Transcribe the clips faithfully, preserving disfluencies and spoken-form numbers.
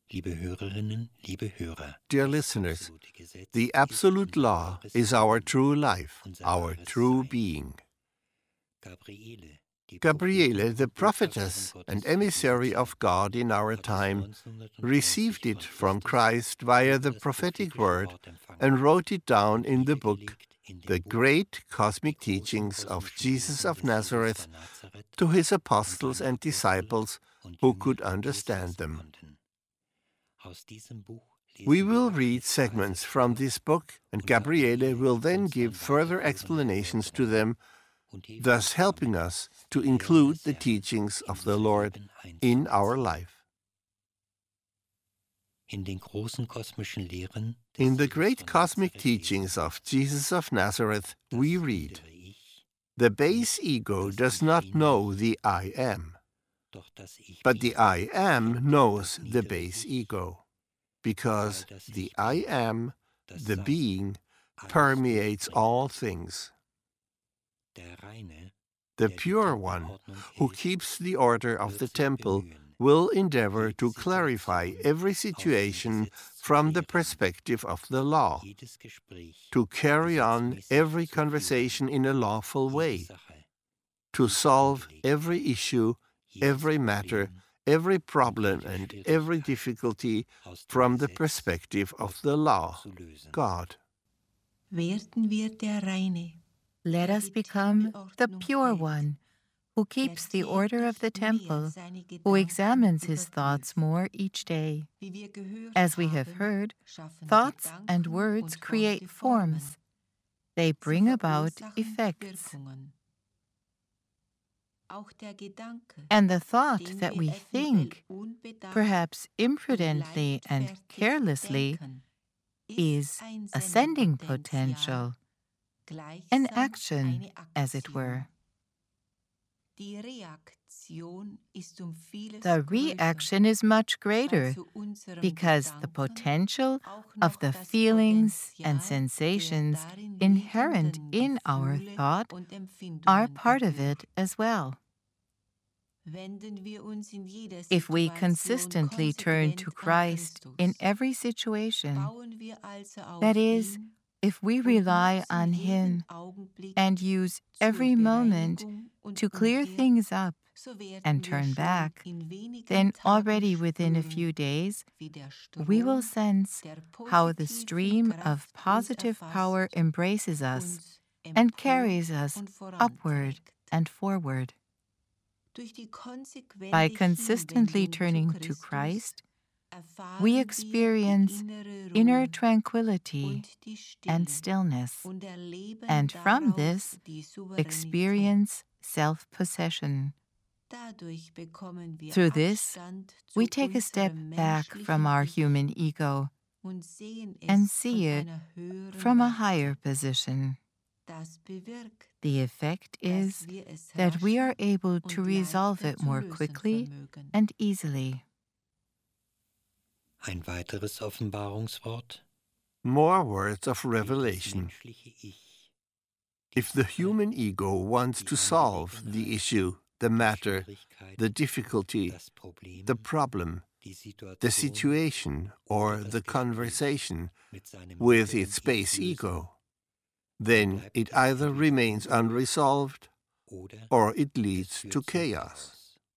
Liebe Hörerinnen, liebe Hörer. Dear listeners, the absolute law is our true life, our true being. Gabriele, the prophetess and emissary of God in our time, received it from Christ via the prophetic word and wrote it down in the book, The Great Cosmic Teachings of Jesus of Nazareth, to his apostles and disciples who could understand them. We will read segments from this book, and Gabriele will then give further explanations to them, thus helping us to include the teachings of the Lord in our life. In den großen kosmischen Lehren In the great cosmic teachings of Jesus of Nazareth, we read, "The base ego does not know the I am, but the I am knows the base ego, because the I am, the being, permeates all things. The pure one, who keeps the order of the temple, will endeavor to clarify every situation from the perspective of the law, to carry on every conversation in a lawful way, to solve every issue, every matter, every problem and every difficulty from the perspective of the law, God. Let us become the pure one, who keeps the order of the temple, who examines his thoughts more each day. As we have heard, thoughts and words create forms. They bring about effects. And the thought that we think, perhaps imprudently and carelessly, is a sending potential, an action, as it were. The reaction is much greater because the potential of the feelings and sensations inherent in our thought are part of it as well. If we consistently turn to Christ in every situation, that is, if we rely on Him and use every moment to clear things up and turn back, then already within a few days, we will sense how the stream of positive power embraces us and carries us upward and forward. By consistently turning to Christ, we experience inner tranquility and stillness, and from this experience self-possession. Through this, we take a step back from our human ego and see it from a higher position. The effect is that we are able to resolve it more quickly and easily. Ein weiteres Offenbarungswort. More words of revelation. If the human ego wants to solve the issue, the matter, the difficulty, the problem, the situation, or the conversation with its base ego, then it either remains unresolved or it leads to chaos.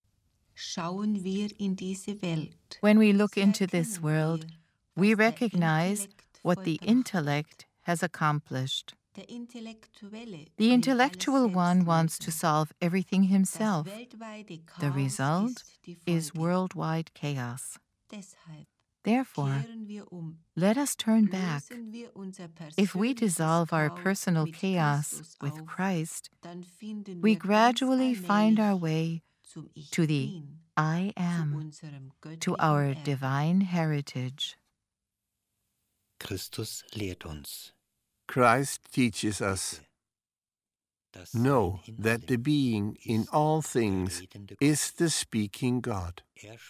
When we look into this world, we recognize what the intellect has accomplished. The intellectual one wants to solve everything himself. The result is worldwide chaos. Therefore, let us turn back. If we dissolve our personal chaos with Christ, we gradually find our way to the I am, to our divine heritage. Christus lehrt uns. Christ teaches us, know that the being in all things is the speaking God.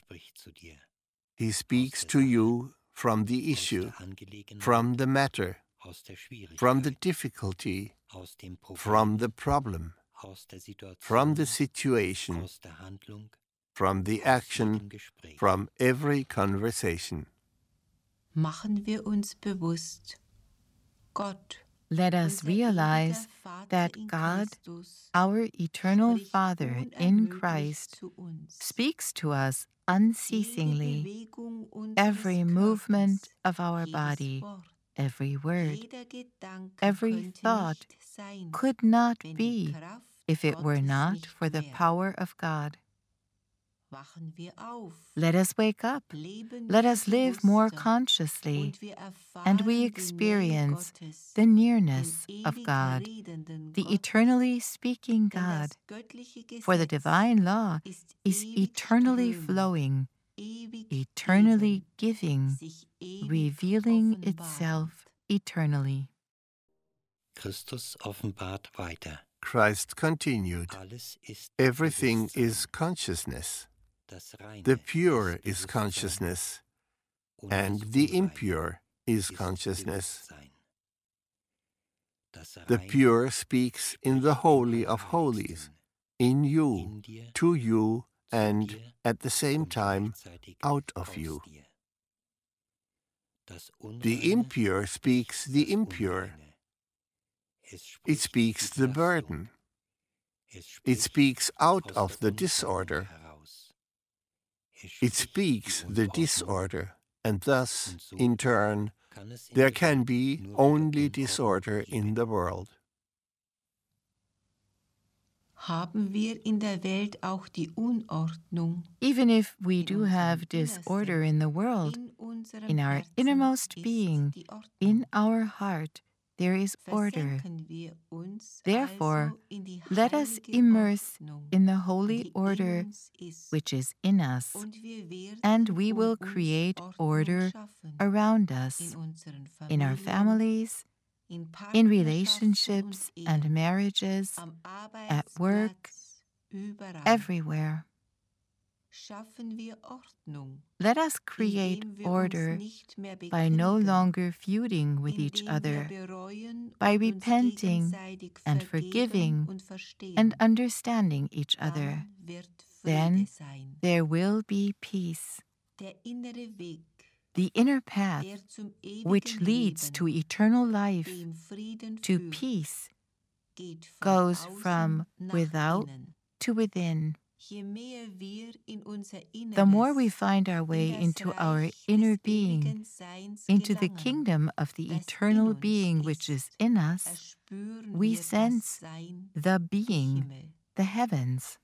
He speaks to you from the issue, from the matter, from the difficulty, from the problem, from the situation, from the action, from every conversation. Machen wir uns bewusst, Gott, let us realize that God, our eternal Father in Christ, speaks to us unceasingly. Every movement of our body, every word, every thought could not be if it were not for the power of God. Let us wake up. Let us live more consciously, and we experience the nearness of God, the eternally speaking God. For the divine law is eternally flowing, eternally giving, revealing itself eternally. Christus offenbart weiter. Christ continued, everything is consciousness. The pure is consciousness, and the impure is consciousness. The pure speaks in the Holy of Holies, in you, to you, and at the same time out of you. The impure speaks the impure. It speaks the burden. It speaks out of the disorder. It speaks the disorder, and thus, in turn, there can be only disorder in the world. Haben wir in der Welt auch die Unordnung? Even if we do have disorder in the world, in our innermost being, in our heart, there is order. Therefore, let us immerse in the holy order which is in us, and we will create order around us, in our families, in relationships and marriages, at work, everywhere. Let us create order by no longer feuding with each other, by repenting and forgiving and understanding each other. Then there will be peace. The inner path, which leads to eternal life, to peace, goes from without to within. The more we find our way into our inner being, into the kingdom of the eternal being which is in us, we sense the being, the heavens.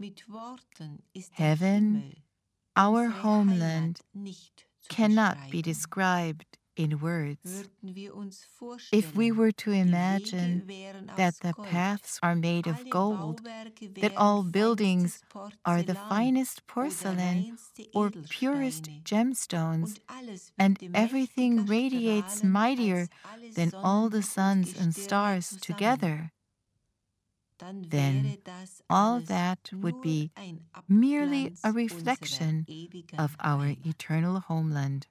Heaven, our homeland, cannot be described in words. If we were to imagine that the paths are made of gold, that all buildings are the finest porcelain or purest gemstones, and everything radiates mightier than all the suns and stars together, then all that would be merely a reflection of our eternal homeland.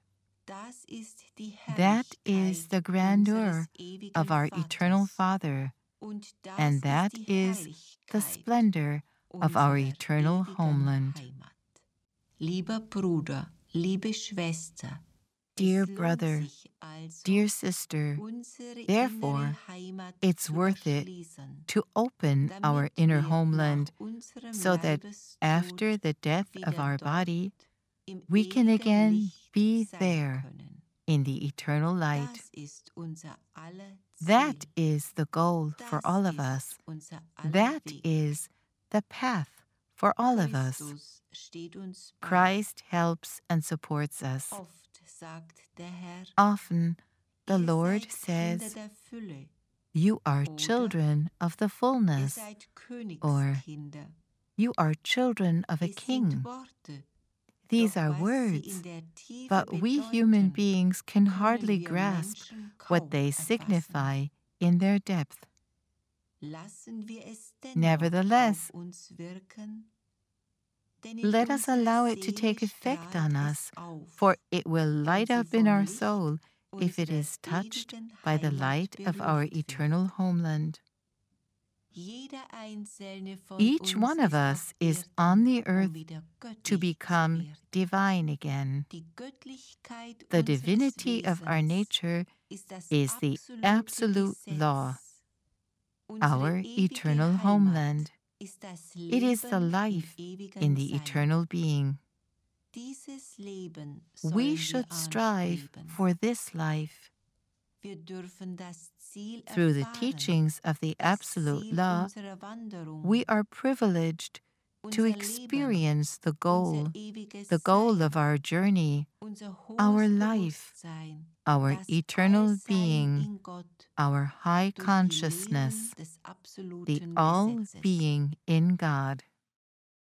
That is the grandeur of our eternal Father, and that is the splendor of our eternal homeland. Lieber Bruder, liebe Schwester, dear brother, dear sister, therefore, it's worth it to open our inner homeland so that after the death of our body, we can again be there in the eternal light. That is the goal for all of us. That is the path for all of us. Christ helps and supports us. Often, the Lord says, "You are children of the fullness," or "You are children of a king." These are words, but we human beings can hardly grasp what they signify in their depth. Nevertheless, let us allow it to take effect on us, for it will light up in our soul if it is touched by the light of our eternal homeland. Each one of us is on the earth to become divine again. The divinity of our nature is the absolute law, our eternal homeland. It is the life in the eternal being. We should strive for this life. Through the teachings of the absolute law, we are privileged to experience the goal, the goal of our journey, our life, our eternal being, our high consciousness, the all-being in God.